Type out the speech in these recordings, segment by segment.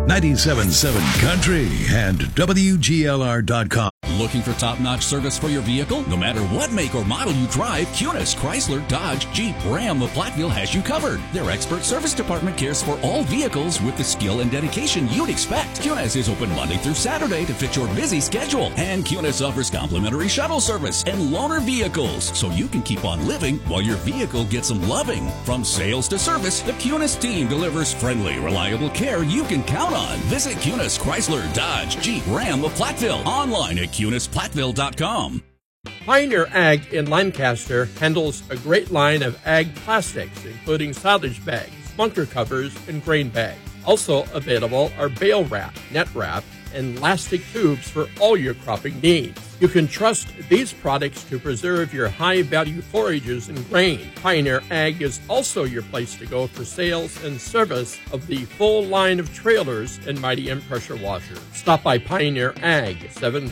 97.7 Country and WGLR.com. Looking for top-notch service for your vehicle? No matter what make or model you drive, Kunis, Chrysler, Dodge, Jeep, Ram, of Platteville has you covered. Their expert service department cares for all vehicles with the skill and dedication you'd expect. Kunis is open Monday through Saturday to fit your busy schedule. And Kunis offers complimentary shuttle service and loaner vehicles, so you can keep on living while your vehicle gets some loving. From sales to service, the Kunis team delivers friendly, reliable care you can count on. Visit Kunis, Chrysler, Dodge, Jeep, Ram of Platteville. Online at KunisPlatteville.com. Pioneer Ag in Lancaster handles a great line of ag plastics, including silage bags, bunker covers, and grain bags. Also available are bale wrap, net wrap, and elastic tubes for all your cropping needs. You can trust these products to preserve your high-value forages and grain. Pioneer Ag is also your place to go for sales and service of the full line of trailers and Mighty M pressure washers. Stop by Pioneer Ag,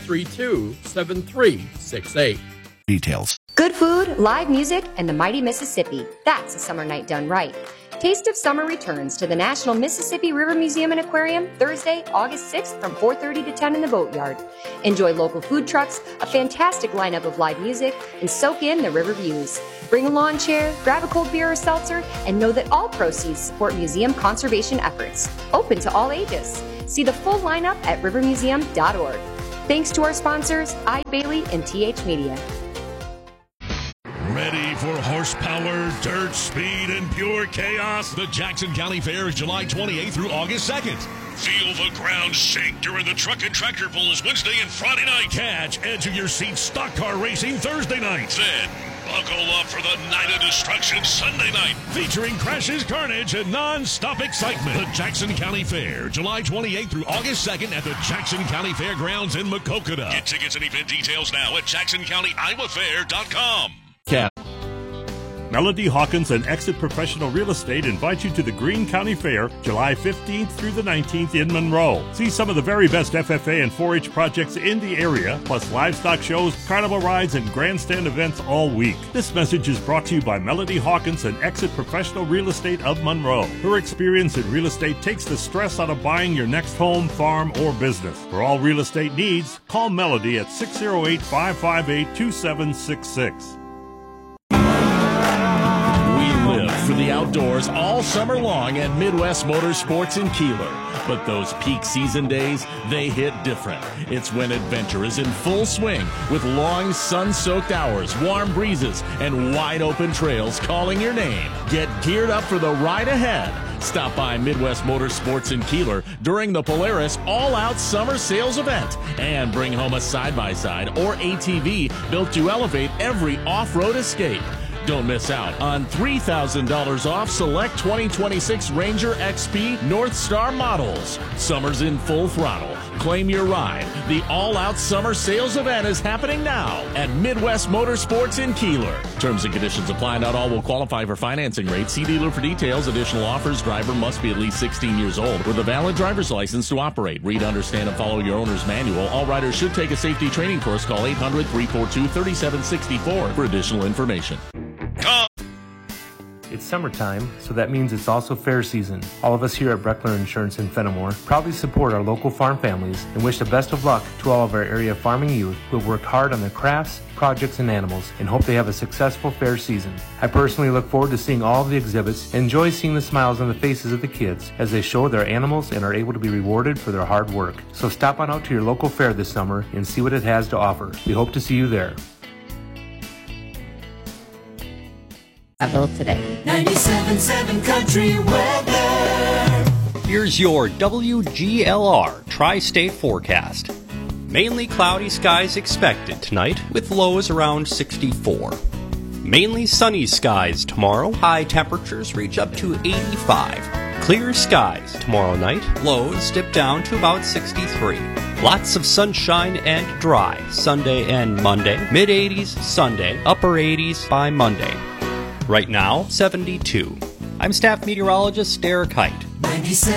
732-7368. Details. Good food, live music, and the mighty Mississippi. That's a summer night done right. Taste of Summer returns to the National Mississippi River Museum and Aquarium Thursday, August 6th from 4:30 to 10 in the Boatyard. Enjoy local food trucks, a fantastic lineup of live music, and soak in the river views. Bring a lawn chair, grab a cold beer or seltzer, and know that all proceeds support museum conservation efforts. Open to all ages. See the full lineup at rivermuseum.org. Thanks to our sponsors, I. Bailey and TH Media. Ready for horsepower, dirt, speed, and pure chaos? The Jackson County Fair is July 28th through August 2nd. Feel the ground shake during the truck and tractor pulls Wednesday and Friday night. Catch edge-of-your-seat stock car racing Thursday night. Then buckle up for the Night of Destruction Sunday night, featuring crashes, carnage, and non-stop excitement. The Jackson County Fair, July 28th through August 2nd at the Jackson County Fairgrounds in Maquoketa. Get tickets and event details now at JacksonCountyIowaFair.com. Melody Hawkins and Exit Professional Real Estate invite you to the Greene County Fair, July 15th through the 19th in Monroe. See some of the very best FFA and 4-H projects in the area, plus livestock shows, carnival rides, and grandstand events all week. This message is brought to you by Melody Hawkins and Exit Professional Real Estate of Monroe. Her experience in real estate takes the stress out of buying your next home, farm, or business. For all real estate needs, call Melody at 608-558-2766. For the outdoors all summer long at Midwest Motorsports in Keeler. But those peak season days, they hit different. It's when adventure is in full swing with long sun-soaked hours, warm breezes, and wide-open trails calling your name. Get geared up for the ride ahead. Stop by Midwest Motorsports in Keeler during the Polaris All-Out Summer Sales event and bring home a side-by-side or ATV built to elevate every off-road escape. Don't miss out on $3,000 off select 2026 Ranger XP North Star models. Summer's in full throttle. Claim your ride. The all-out summer sales event is happening now at Midwest Motorsports in Keeler. Terms and conditions apply. Not all will qualify for financing rates. See dealer for details. Additional offers. Driver must be at least 16 years old with a valid driver's license to operate. Read, understand, and follow your owner's manual. All riders should take a safety training course. Call 800-342-3764 for additional information. It's summertime, so that means it's also fair season. All of us here at Breckler Insurance in Fenimore proudly support our local farm families and wish the best of luck to all of our area farming youth who have worked hard on their crafts, projects, and animals and hope they have a successful fair season. I personally look forward to seeing all of the exhibits and enjoy seeing the smiles on the faces of the kids as they show their animals and are able to be rewarded for their hard work. So stop on out to your local fair this summer and see what it has to offer. We hope to see you there. Today. 97.7 Country Weather. Here's your WGLR Tri-State forecast. Mainly cloudy skies expected tonight with lows around 64. Mainly sunny skies tomorrow. High temperatures reach up to 85. Clear skies tomorrow night. Lows dip down to about 63. Lots of sunshine and dry Sunday and Monday. Mid-80s Sunday. Upper 80s by Monday. Right now, 72. I'm staff meteorologist Derek Height. 97.